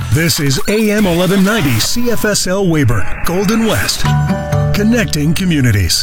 This is AM 1190 CFSL Weyburn, Golden West, connecting communities.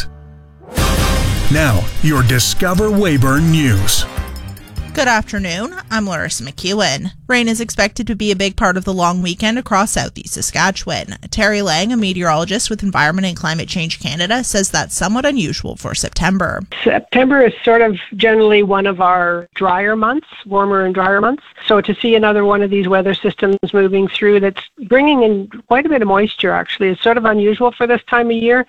Now, your Discover Weyburn News. Good afternoon, I'm Larissa McEwen. Rain is expected to be a big part of the long weekend across southeast Saskatchewan. Terry Lang, a meteorologist with Environment and Climate Change Canada, says that's somewhat unusual for September. September is sort of generally one of our drier months, warmer and drier months. So to see another one of these weather systems moving through that's bringing in quite a bit of moisture actually is sort of unusual for this time of year.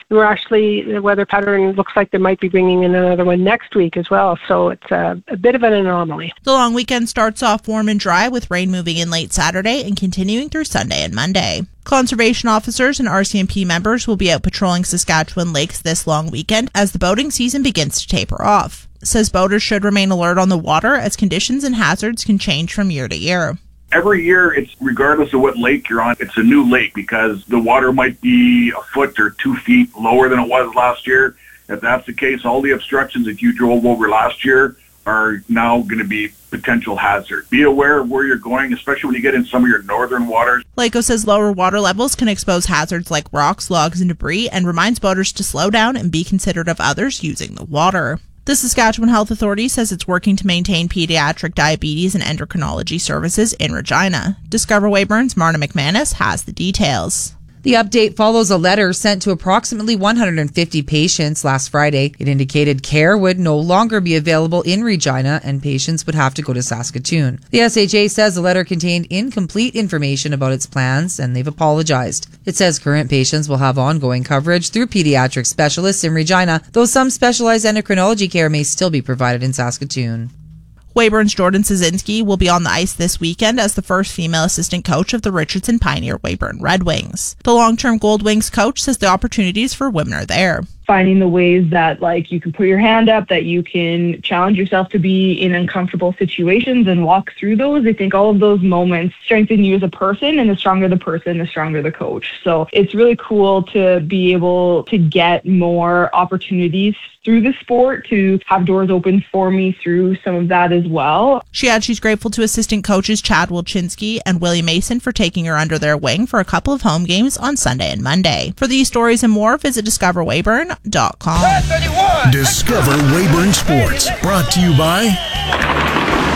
The weather pattern looks like they might be bringing in another one next week as well. So it's a bit of an anomaly. The long weekend starts off warm and dry with rain moving in late Saturday and continuing through Sunday and Monday. Conservation officers and RCMP members will be out patrolling Saskatchewan lakes this long weekend as the boating season begins to taper off. Says boaters should remain alert on the water as conditions and hazards can change from year to year. Every year, it's regardless of what lake you're on, it's a new lake because the water might be a foot or 2 feet lower than it was last year. If that's the case, all the obstructions that you drove over last year are now going to be potential hazard. Be aware of where you're going, especially when you get in some of your northern waters. LACO says lower water levels can expose hazards like rocks, logs, and debris, and reminds boaters to slow down and be considerate of others using the water. The Saskatchewan Health Authority says it's working to maintain pediatric diabetes and endocrinology services in Regina. Discover Weyburn's Marna McManus has the details. The update follows a letter sent to approximately 150 patients last Friday. It indicated care would no longer be available in Regina and patients would have to go to Saskatoon. The SHA says the letter contained incomplete information about its plans and they've apologized. It says current patients will have ongoing coverage through pediatric specialists in Regina, though some specialized endocrinology care may still be provided in Saskatoon. Weyburn's Jordan Szynski will be on the ice this weekend as the first female assistant coach of the Richardson Pioneer Weyburn Red Wings. The long-term Gold Wings coach says the opportunities for women are there. Finding the ways that you can put your hand up, that you can challenge yourself to be in uncomfortable situations and walk through those. I think all of those moments strengthen you as a person, and the stronger the person, the stronger the coach. So it's really cool to be able to get more opportunities through the sport, to have doors open for me through some of that as well. She adds she's grateful to assistant coaches Chad Wilczynski and Willie Mason for taking her under their wing for a couple of home games on Sunday and Monday. For these stories and more, visit discoverweyburn.com. Discover Weyburn Sports, brought to you by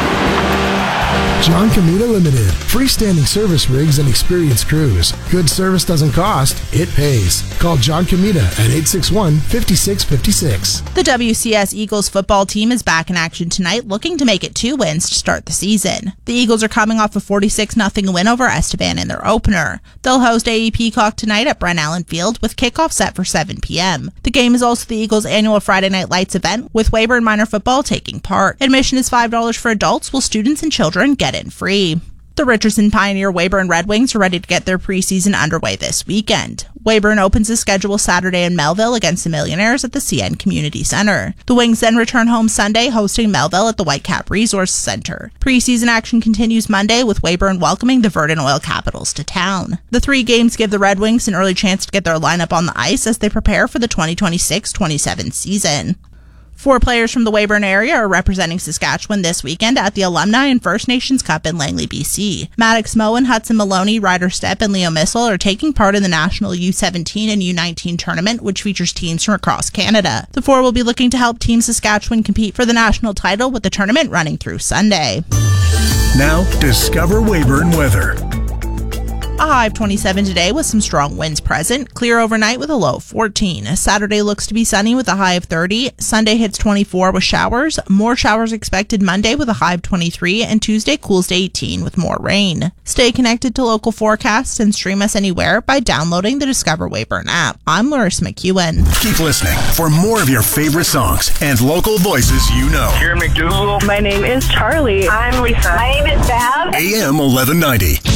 John Comita Limited. Freestanding service rigs and experienced crews. Good service doesn't cost, it pays. Call John Comita at 861-5656. The WCS Eagles football team is back in action tonight, looking to make it 2 wins to start the season. The Eagles are coming off a 46-0 win over Estevan in their opener. They'll host AE Peacock tonight at Brent Allen Field with kickoff set for 7 p.m. The game is also the Eagles' annual Friday Night Lights event, with Weyburn Minor Football taking part. Admission is $5 for adults, while students and children get in free. The Richardson Pioneer Weyburn Red Wings are ready to get their preseason underway this weekend. Weyburn opens the schedule Saturday in Melville against the Millionaires at the CN Community Centre. The Wings then return home Sunday, hosting Melville at the Whitecap Resource Centre. Preseason action continues Monday, with Weyburn welcoming the Verdant Oil Capitals to town. The 3 games give the Red Wings an early chance to get their lineup on the ice as they prepare for the 2026-27 season. 4 players from the Weyburn area are representing Saskatchewan this weekend at the Alumni and First Nations Cup in Langley, BC. Maddox Moen, Hudson Maloney, Ryder Stepp, and Leo Missel are taking part in the National U17 and U19 tournament, which features teams from across Canada. The 4 will be looking to help Team Saskatchewan compete for the national title, with the tournament running through Sunday. Now, Discover Weyburn weather. A high of 27 today with some strong winds present. Clear overnight with a low of 14. Saturday looks to be sunny with a high of 30. Sunday hits 24 with showers. More showers expected Monday with a high of 23. And Tuesday cools to 18 with more rain. Stay connected to local forecasts and stream us anywhere by downloading the Discover Weyburn app. I'm Larissa McEwen. Keep listening for more of your favorite songs and local voices you know. Karen McDougal. My name is Charlie. I'm Lisa. My name is Bev. AM 1190.